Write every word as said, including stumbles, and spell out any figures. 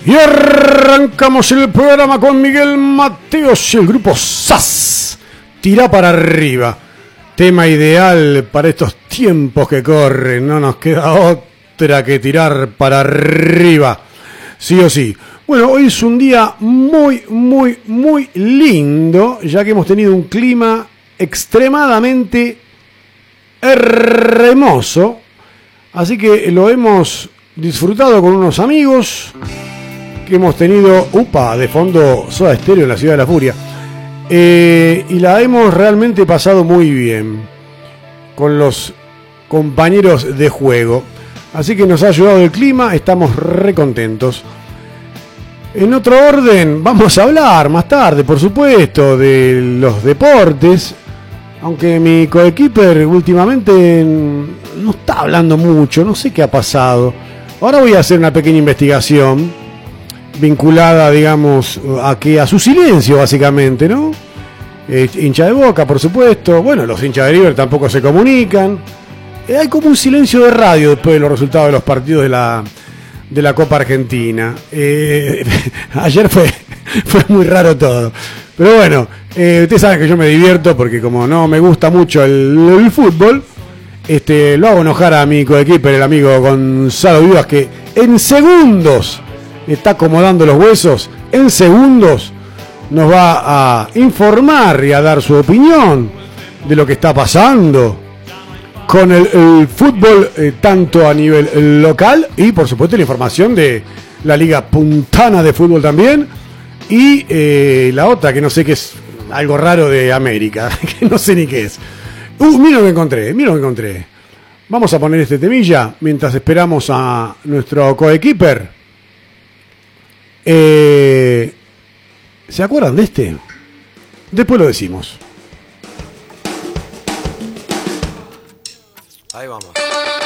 Y arrancamos el programa con Miguel Mateos y el grupo S A S. Tira para arriba. Tema ideal para estos tiempos que corren. No nos queda otra que tirar para arriba. Sí o sí. Bueno, hoy es un día muy, muy, muy lindo, ya que hemos tenido un clima extremadamente hermoso. Así que lo hemos disfrutado con unos amigos que hemos tenido, upa, de fondo Soda Stereo en la Ciudad de la Furia. Eh, y la hemos realmente pasado muy bien con los compañeros de juego. Así que nos ha ayudado el clima, estamos re contentos. En otro orden, vamos a hablar más tarde, por supuesto, de los deportes. Aunque mi coequiper últimamente no está hablando mucho, no sé qué ha pasado. Ahora voy a hacer una pequeña investigación vinculada, digamos, a que a su silencio, básicamente, ¿no? Eh, hincha de Boca, por supuesto. Bueno, los hinchas de River tampoco se comunican. Eh, hay como un silencio de radio después de los resultados de los partidos de la, de la Copa Argentina. Eh, ayer fue, fue muy raro todo. Pero bueno, eh, ustedes saben que yo me divierto porque como no me gusta mucho el, el fútbol, este, lo hago enojar a mi coequiper, el amigo Gonzalo Vivas, que en segundos está acomodando los huesos, en segundos nos va a informar y a dar su opinión de lo que está pasando con el, el fútbol, eh, tanto a nivel local y por supuesto la información de la Liga Puntana de Fútbol también, y eh, la otra que no sé qué es, algo raro de América, que no sé ni qué es. Uh, mira lo que encontré, mira lo que encontré. Vamos a poner este temilla mientras esperamos a nuestro coequiper. Eh, ¿Se acuerdan de este? Después lo decimos. Ahí vamos.